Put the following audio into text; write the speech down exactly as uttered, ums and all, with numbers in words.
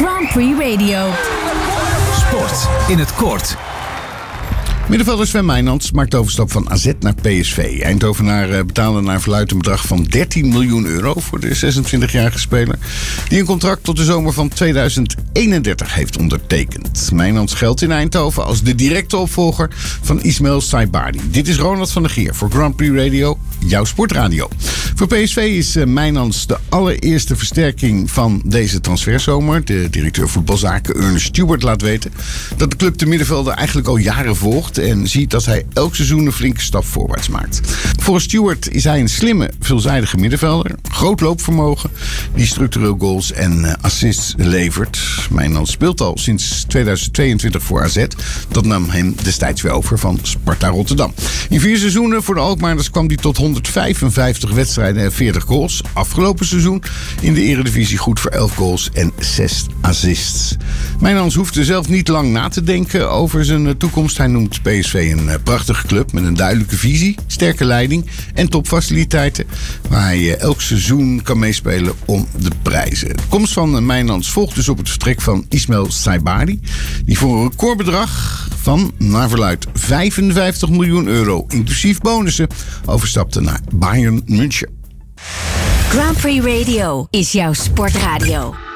Grand Prix Radio. Sport in het kort. Middenvelder Sven Mijnans maakt de overstap van A Z naar P S V. Eindhovenaren betalen naar verluidt een bedrag van dertien miljoen euro voor de zesentwintigjarige speler, die een contract tot de zomer van tweeduizend eenendertig heeft ondertekend. Mijnans geldt in Eindhoven als de directe opvolger van Ismail Saibari. Dit is Ronald van der Geer voor Grand Prix Radio, jouw sportradio. Voor P S V is Mijnans de allereerste versterking van deze transferzomer. De directeur voetbalzaken Ernest Stewart laat weten dat de club de middenvelder eigenlijk al jaren volgt en ziet dat hij elk seizoen een flinke stap voorwaarts maakt. Volgens Stewart is hij een slimme, veelzijdige middenvelder. Groot loopvermogen, die structureel goals en assists levert. Mijnans speelt al sinds tweeduizend tweeëntwintig voor A Z. Dat nam hem destijds weer over van Sparta Rotterdam. In vier seizoenen voor de Alkmaarders kwam hij tot honderdvijfenvijftig wedstrijden en veertig goals. Afgelopen seizoen in de Eredivisie goed voor elf goals en zes assists. Mijnans hoefde zelf niet lang na te denken over zijn toekomst. Hij noemt P S V een prachtige club met een duidelijke visie, sterke leiding en topfaciliteiten, waar hij elk seizoen kan meespelen om de prijzen. De komst van Mijnans volgt dus op het vertrek van Ismail Saibari, die voor een recordbedrag van, naar verluidt, vijfenvijftig miljoen euro, inclusief bonussen, overstapte naar Bayern München. Grand Prix Radio is jouw sportradio.